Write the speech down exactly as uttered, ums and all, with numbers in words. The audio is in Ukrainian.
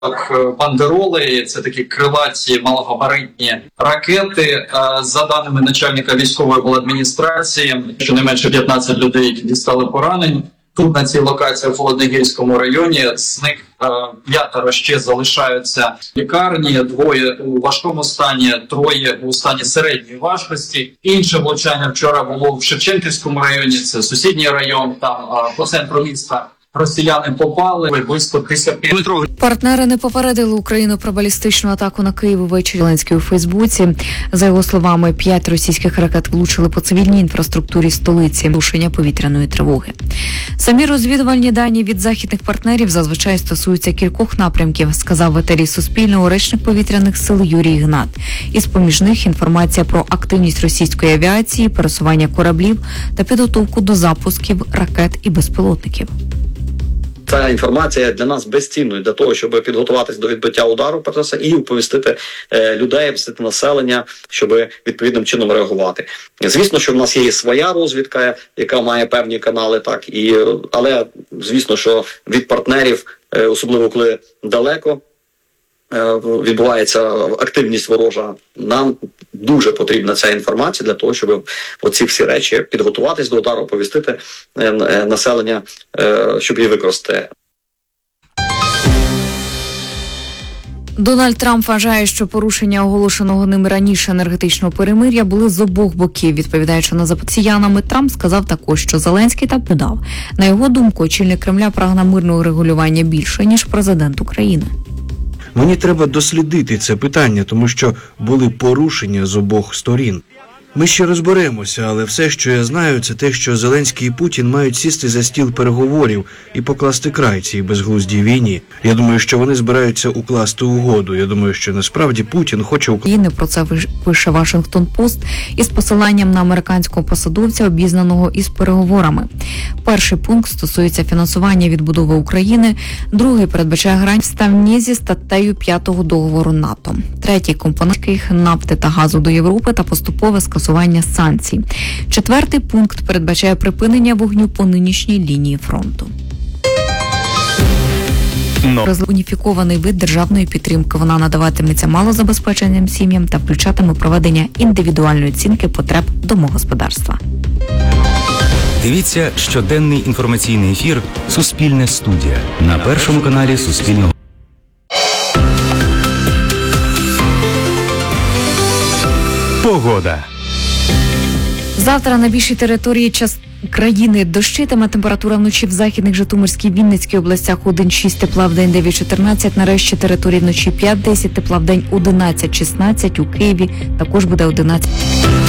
бандероли, це такі крилаті малогабаритні ракети. За даними начальника військової адміністрації, щонайменше п'ятнадцять людей, які дістали поранень. Тут на цій локації в Холодногірському районі, з них п'ятеро ще залишаються в лікарні, двоє у важкому стані, троє у стані середньої важкості. Інше влучання вчора було в Шевченківському районі, це сусідній район, там по центру міста. Росіяни попали близько тисячі. Партнери не попередили Україну про балістичну атаку на Київ увечері. Зеленський у Фейсбуці. За його словами, п'ять російських ракет влучили по цивільній інфраструктурі столиці. Рушення повітряної тривоги. Самі розвідувальні дані від західних партнерів зазвичай стосуються кількох напрямків, сказав в етері Суспільного речник повітряних сил Юрій Ігнат. Із поміж них інформація про активність російської авіації, пересування кораблів та підготовку до запусків ракет і безпілотників. Ця інформація для нас безцінною для того, щоб підготуватись до відбиття удару і оповістити е, людей, оповістити населення, щоб відповідним чином реагувати. Звісно, що в нас є і своя розвідка, яка має певні канали, так і але звісно, що від партнерів, е, особливо коли далеко е, відбувається активність ворожа, нам дуже потрібна ця інформація для того, щоб оці всі речі підготуватись до удару, оповістити е, населення, е, щоб її використати. Дональд Трамп вважає, що порушення оголошеного ним раніше енергетичного перемир'я були з обох боків. Відповідаючи на запит росіянами, Трамп сказав також, що Зеленський так подав. На його думку, очільник Кремля прагне мирного регулювання більше, ніж президент України. Мені треба дослідити це питання, тому що були порушення з обох сторін. Ми ще розберемося, але все, що я знаю, це те, що Зеленський і Путін мають сісти за стіл переговорів і покласти край цій безглуздій війні. Я думаю, що вони збираються укласти угоду. Я думаю, що насправді Путін хоче укласти... Про це пише Вашингтон-Пост із посиланням на американського посадовця, обізнаного із переговорами. Перший пункт стосується фінансування відбудови України, другий передбачає грань вставні зі статтею п'ятого договору НАТО. Третій компонент нафти та газу до Європи та поступове скасування санкцій. Четвертий пункт передбачає припинення вогню по нинішній лінії фронту. No. Уніфікований вид державної підтримки. Вона надаватиметься малозабезпеченим сім'ям та включатиме проведення індивідуальної оцінки потреб домогосподарства. Дивіться щоденний інформаційний ефір «Суспільне студія» на першому каналі Суспільного. Погода. Завтра на більшій території час країни дощитиме. Температура вночі в західних Житомирській, Вінницькій областях один шість тепла, в день дев'ять чотирнадцять. На решті території вночі п'ять десять тепла, в день одинадцять шістнадцять. У Києві також буде одинадцять.